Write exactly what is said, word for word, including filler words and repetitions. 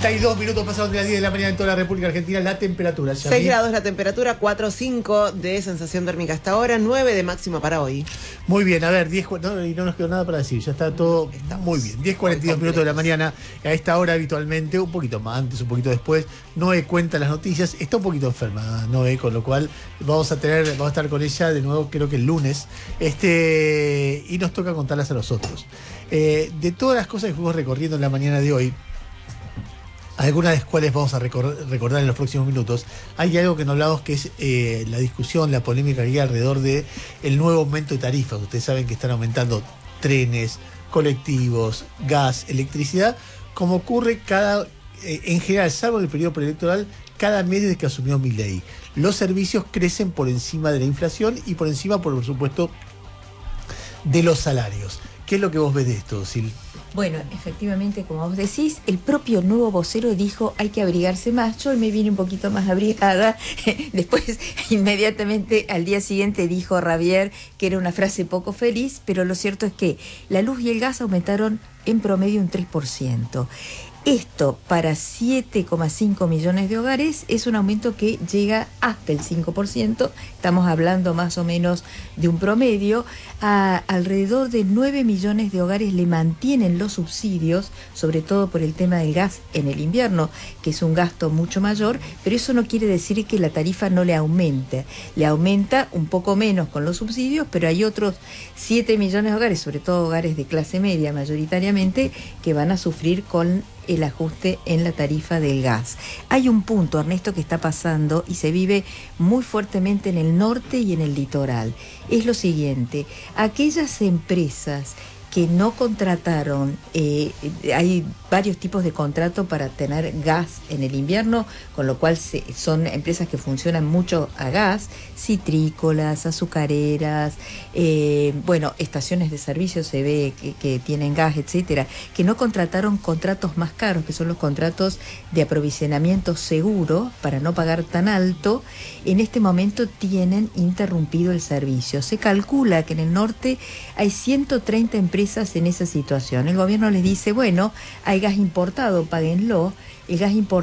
treinta y dos minutos pasaron de las diez de la mañana en toda la República Argentina. La temperatura ya seis grados la temperatura, cuatro coma cinco de sensación térmica hasta ahora, nueve de máxima para hoy. Muy bien, a ver, diez, no, y no nos quedó nada para decir, ya está todo Estamos muy bien. diez cuarenta y dos minutos de la mañana, a esta hora habitualmente, un poquito más antes, un poquito después, Noé cuenta las noticias, está un poquito enferma Noé, con lo cual vamos a tener, vamos a estar con ella de nuevo, creo que el lunes, este y nos toca contarlas a nosotros. Eh, de todas las cosas que fuimos recorriendo en la mañana de hoy, algunas de las cuales vamos a recordar, recordar en los próximos minutos, hay algo que no hablamos que es eh, la discusión, la polémica que hay alrededor de el nuevo aumento de tarifas. Ustedes saben que están aumentando trenes, colectivos, gas, electricidad, como ocurre cada, eh, en general, salvo en el periodo preelectoral, cada mes desde que asumió Milei. Los servicios crecen por encima de la inflación y por encima, por supuesto, de los salarios. ¿Qué es lo que vos ves de esto, Sil? Bueno, efectivamente, como vos decís, el propio nuevo vocero dijo hay que abrigarse más. Yo me vine un poquito más abrigada. Después, inmediatamente, al día siguiente dijo Javier que era una frase poco feliz, pero lo cierto es que la luz y el gas aumentaron en promedio un tres por ciento. Esto para siete coma cinco millones de hogares es un aumento que llega hasta el cinco por ciento. Estamos hablando más o menos de un promedio. A alrededor de nueve millones de hogares le mantienen los subsidios, sobre todo por el tema del gas en el invierno, que es un gasto mucho mayor, pero eso no quiere decir que la tarifa no le aumente. Le aumenta un poco menos con los subsidios, pero hay otros siete millones de hogares, sobre todo hogares de clase media mayoritariamente, que van a sufrir con el ajuste en la tarifa del gas. Hay un punto, Ernesto, que está pasando y se vive muy fuertemente en el norte y en el litoral. Es lo siguiente, aquellas empresas que no contrataron, eh, hay varios tipos de contrato para tener gas en el invierno, con lo cual se, son empresas que funcionan mucho a gas, citrícolas, azucareras, eh, bueno, estaciones de servicio se ve que, que tienen gas, etcétera, que no contrataron contratos más caros, que son los contratos de aprovisionamiento seguro, para no pagar tan alto, en este momento tienen interrumpido el servicio. Se calcula que en el norte hay ciento treinta empresas en esa situación. El gobierno les dice, bueno, hay gas importado, páguenlo. El gas importado